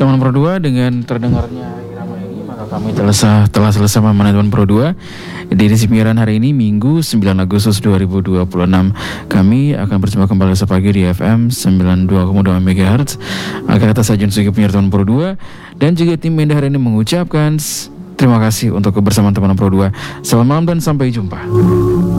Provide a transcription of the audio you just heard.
Teman Pro 2, dengan terdengarnya irama ini maka kami telah selesai menemani Teman Pro 2 di siaran hari ini Minggu 9 Agustus 2026. Kami akan berjumpa kembali esok pagi di FM 92,2 MHz. Akhir kata saya Jun Sugi, penyiar Teman Pro 2, dan juga tim Menda hari ini mengucapkan terima kasih untuk kebersamaan Teman Pro 2. Selamat malam dan sampai jumpa.